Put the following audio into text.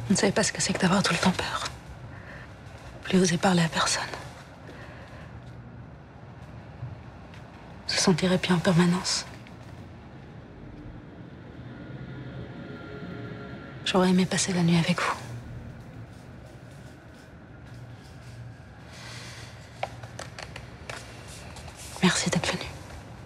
Vous ne savez pas ce que c'est que d'avoir tout le temps peur. Plus oser parler à personne. Se sentir épié en permanence. J'aurais aimé passer la nuit avec vous. Merci d'être